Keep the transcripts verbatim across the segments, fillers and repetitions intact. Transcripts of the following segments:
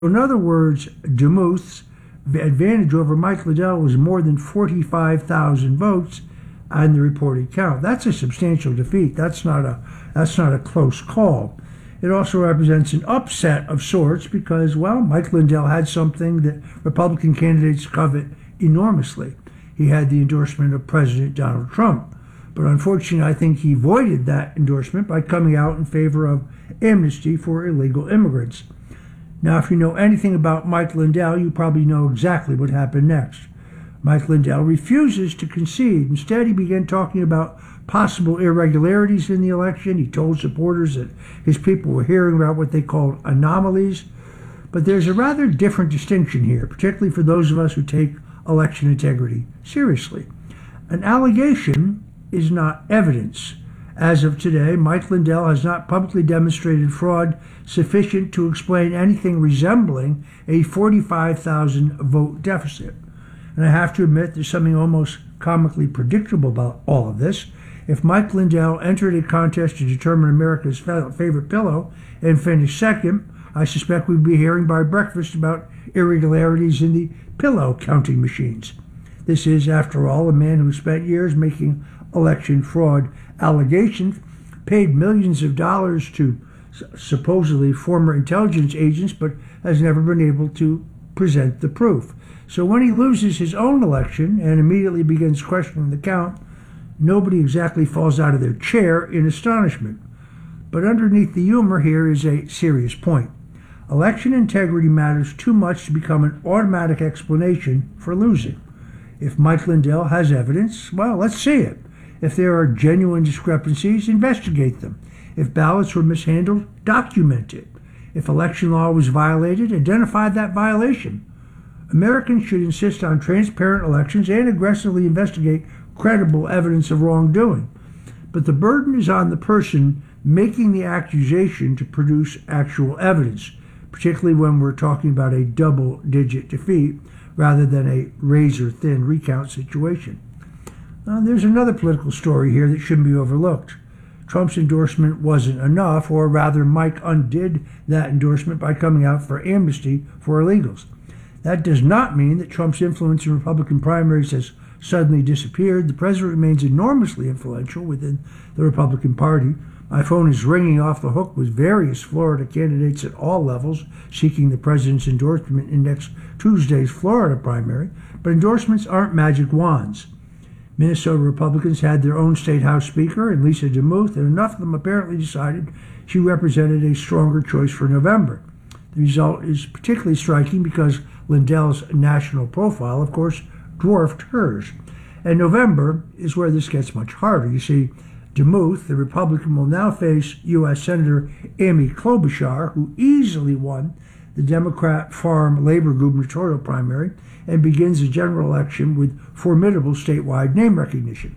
In other words, DeMuth's advantage over Mike Lindell was more than forty-five thousand votes on the reported count. That's a substantial defeat. That's not a that's not a close call. It also represents an upset of sorts because, well, Mike Lindell had something that Republican candidates covet enormously. He had the endorsement of President Donald Trump. But unfortunately, I think he voided that endorsement by coming out in favor of amnesty for illegal immigrants. Now, if you know anything about Mike Lindell, you probably know exactly what happened next. Mike Lindell refuses to concede. Instead, he began talking about possible irregularities in the election. He told supporters that his people were hearing about what they called anomalies. But there's a rather different distinction here, particularly for those of us who take election integrity seriously. An allegation is not evidence. As of today, Mike Lindell has not publicly demonstrated fraud sufficient to explain anything resembling a forty-five thousand vote deficit. And I have to admit there's something almost comically predictable about all of this. If Mike Lindell entered a contest to determine America's favorite pillow and finished second, I suspect we'd be hearing by breakfast about irregularities in the pillow counting machines. This is, after all, a man who spent years making election fraud allegations, paid millions of dollars to supposedly former intelligence agents, but has never been able to present the proof. So when he loses his own election and immediately begins questioning the count, nobody exactly falls out of their chair in astonishment. But underneath the humor here is a serious point. Election integrity matters too much to become an automatic explanation for losing. If Mike Lindell has evidence, well, let's see it. If there are genuine discrepancies, investigate them. If ballots were mishandled, document it. If election law was violated, identify that violation. Americans should insist on transparent elections and aggressively investigate credible evidence of wrongdoing. But the burden is on the person making the accusation to produce actual evidence, particularly when we're talking about a double-digit defeat rather than a razor-thin recount situation. Now, there's another political story here that shouldn't be overlooked. Trump's endorsement wasn't enough, or rather Mike undid that endorsement by coming out for amnesty for illegals. That does not mean that Trump's influence in Republican primaries has suddenly disappeared. The president remains enormously influential within the Republican Party. My phone is ringing off the hook with various Florida candidates at all levels seeking the president's endorsement in next Tuesday's Florida primary, but endorsements aren't magic wands. Minnesota Republicans had their own state house speaker in Lisa DeMuth, and enough of them apparently decided she represented a stronger choice for November. The result is particularly striking because Lindell's national profile, of course, dwarfed hers. And November is where this gets much harder. You see, DeMuth, the Republican, will now face U S Senator Amy Klobuchar, who easily won the Democrat Farm Labor gubernatorial primary and begins a general election with formidable statewide name recognition.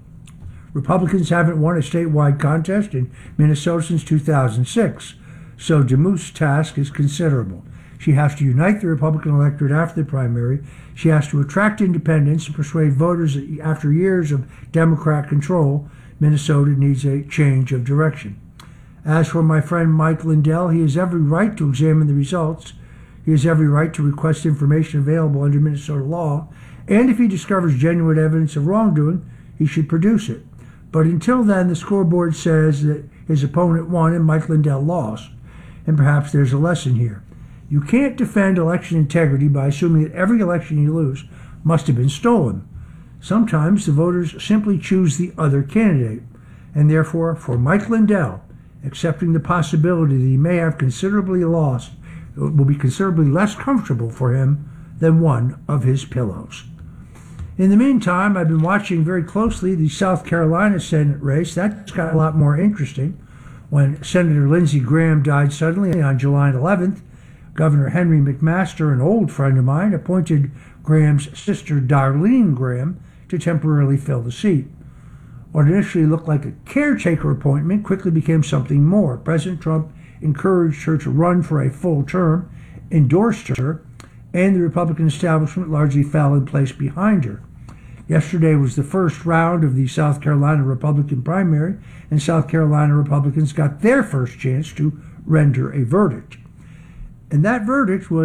Republicans haven't won a statewide contest in Minnesota since two thousand six, so DeMuth's task is considerable. She has to unite the Republican electorate after the primary. She has to attract independents and persuade voters that after years of Democrat control, Minnesota needs a change of direction. As for my friend Mike Lindell, he has every right to examine the results. He has every right to request information available under Minnesota law, and if he discovers genuine evidence of wrongdoing, he should produce it. But until then, the scoreboard says that his opponent won and Mike Lindell lost, and perhaps there's a lesson here. You can't defend election integrity by assuming that every election you lose must have been stolen. Sometimes the voters simply choose the other candidate, and therefore, for Mike Lindell, accepting the possibility that he may have considerably lost will be considerably less comfortable for him than one of his pillows. In the meantime, I've been watching very closely the South Carolina Senate race. That's got a lot more interesting. When Senator Lindsey Graham died suddenly on July eleventh, Governor Henry McMaster, an old friend of mine, appointed Graham's sister Darlene Graham to temporarily fill the seat. What initially looked like a caretaker appointment quickly became something more. President Trump encouraged her to run for a full term, endorsed her, and the Republican establishment largely fell in place behind her. Yesterday was the first round of the South Carolina Republican primary, and South Carolina Republicans got their first chance to render a verdict. And that verdict was